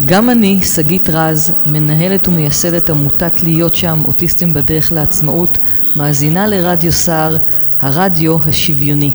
וגם אני, שגית רז, מנהלת ומייסדת עמותת להיות שם, אוטיסטים בדרך לעצמאות, מאזינה לרדיו סער, הרדיו השוויוני.